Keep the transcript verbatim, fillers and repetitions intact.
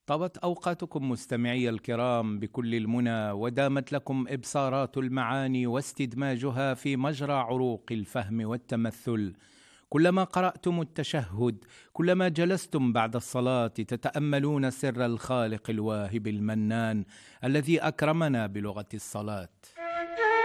طابت أوقاتكم مستمعي الكرام بكل المنى، ودامت لكم إبصارات المعاني واستدماجها في مجرى عروق الفهم والتمثل. كلما قرأتم التشهد، كلما جلستم بعد الصلاة تتأملون سر الخالق الواهب المنان الذي أكرمنا بلغة الصلاة.